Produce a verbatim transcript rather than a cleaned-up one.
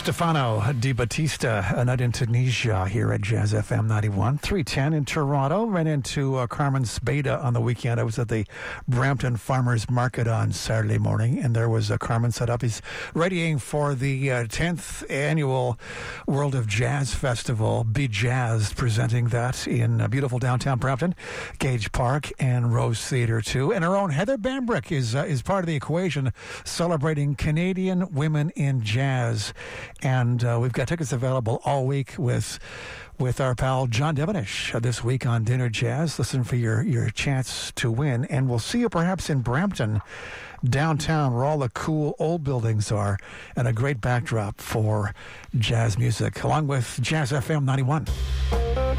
Stefano Di Battista, a night in Tunisia here at Jazz F M ninety-one. three ten in Toronto. Ran into uh, Carmen Spada on the weekend. I was at the Brampton Farmers Market on Saturday morning, and there was uh, Carmen set up. He's readying for the uh, tenth annual World of Jazz Festival, Be Jazzed, presenting that in uh, beautiful downtown Brampton, Gage Park, and Rose Theatre, too. And our own Heather Bambrick is, uh, is part of the equation, celebrating Canadian women in jazz. And uh, we've got tickets available all week with with our pal John Devonish uh, this week on Dinner Jazz. Listen for your, your chance to win. And we'll see you perhaps in Brampton, downtown, where all the cool old buildings are, and a great backdrop for jazz music, along with Jazz F M ninety-one.